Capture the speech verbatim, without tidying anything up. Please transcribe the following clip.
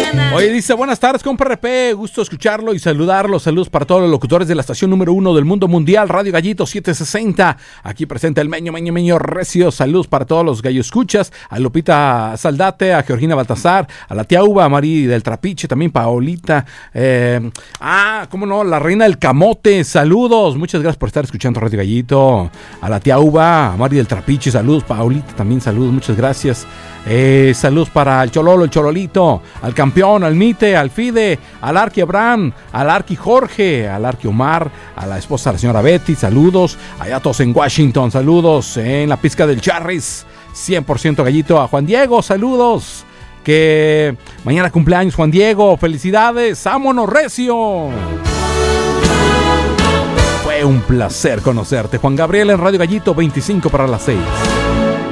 Oye, dice, buenas tardes, compa R P, gusto escucharlo y saludarlo. Saludos para todos los locutores de la estación número uno del mundo mundial, Radio Gallito setecientos sesenta. Aquí presenta el Meño, Meño, Meño Recio. Saludos para todos los gallo escuchas, a Lupita Saldate, a Georgina Baltasar, a la tía Uva, a Mari del Trapiche, también Paolita. Eh, ah, cómo no, la reina del camote, saludos. Muchas gracias por estar escuchando Radio Gallito. A la tía Uva, a Mari del Trapiche, saludos. Paolita también, saludos, muchas gracias. Eh, saludos para el Chololo, el Chololito, al campeón, al Mite, al Fide, al Arqui Abraham, al Arqui Jorge, al Arqui Omar, a la esposa de la señora Betty, saludos, allá todos en Washington, saludos, en la pizca del Charris, cien por ciento gallito, a Juan Diego, saludos, que mañana cumpleaños Juan Diego, felicidades, vámonos recio. Fue un placer conocerte, Juan Gabriel en Radio Gallito, veinticinco para las seis.